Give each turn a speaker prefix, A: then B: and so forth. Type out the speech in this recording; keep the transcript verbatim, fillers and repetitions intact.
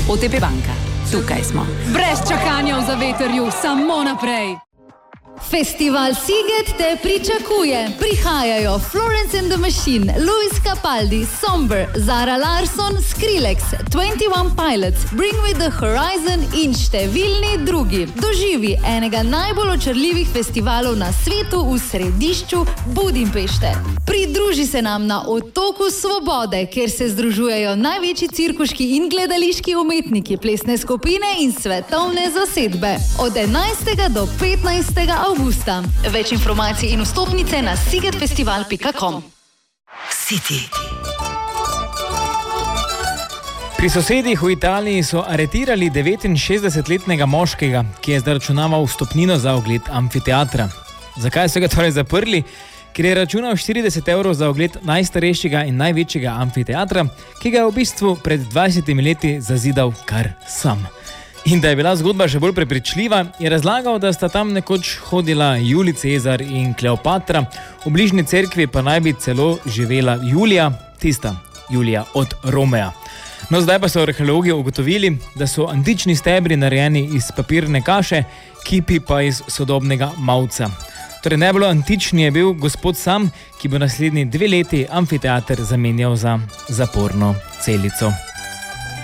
A: O T P banka. Tukaj smo.
B: Brez čakanja v zavetrju, samo naprej. Festival Sziget te pričakuje. Prihajajo Florence and the Machine, Luis Capaldi, Somber, Zara Larsson, Skrillex, Twenty One Pilots, Bring Me The Horizon in številni drugi. Doživi enega najbolj očarljivih festivalov na svetu v središču Budimpešte. Pridruži se nam na Otoku Svobode, kjer se združujejo največji cirkuški in gledališki umetniki, plesne skupine in svetovne zasedbe. Od enajstega do petnajstega avgusta. Več informacij in vstopnice na szigetfestival pika com.
A: City.
C: Pri sosedih v Italiji so aretirali devetinšestdesetletnega moškega, ki je zaračunaval vstopnino za ogled amfiteatra. Zakaj so ga torej zaprli? Ker je računal štirideset evrov za ogled najstarejšega in največjega amfiteatra, ki ga je v bistvu pred dvajsetimi leti zazidal kar sam. In da je bila zgodba še bolj prepričljiva, je razlagal, da sta tam nekoč hodila Julij Cezar in Kleopatra, v bližnji cerkvi pa naj bi celo živela Julija, tista Julija od Romeja. No, zdaj pa so arheologi ugotovili, da so antični stebri narejeni iz papirne kaše, kipi pa iz sodobnega mavca. Torej najbolj antični je bil gospod sam, ki bo naslednji dve leti amfiteater zamenjal za zaporno celico.